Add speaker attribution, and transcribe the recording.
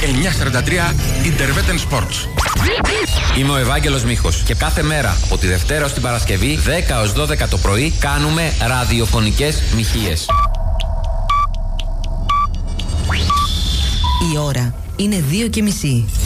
Speaker 1: 943 Interveten Sports.
Speaker 2: Είμαι ο Ευάγγελος Μίχος και κάθε μέρα από τη Δευτέρα ως την Παρασκευή 10 ως 12 το πρωί κάνουμε ραδιοφωνικές μοιχείες.
Speaker 3: Η ώρα είναι 2:30.